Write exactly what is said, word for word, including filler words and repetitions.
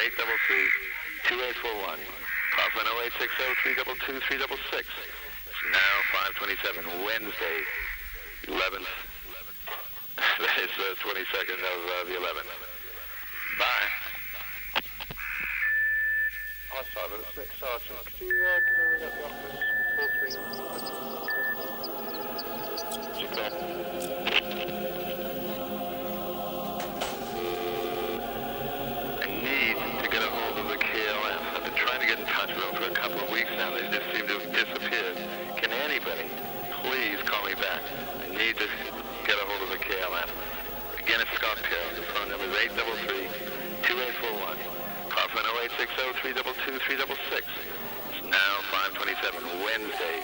eight three three, two eight four one. Kaufman oh eight six oh, three two two, three six six. It's now five twenty-seven, Wednesday, eleventh. That is the twenty-second of uh, the eleventh. Bye. Hi, Simon. It's Nick Sargent. Could you uh, give me a ring at the office? four three. You got? I need to get a hold of the K L F. I've been trying to get in touch with them for a couple of weeks now. They just seem to have disappeared. Can anybody please call me back? I need to get a hold of the K L F. Again, it's Scott Perry. The phone number is eight three three, two eight four one. Kaufman oh eight six oh, three two two, three six six. It's now five twenty-seven, Wednesday.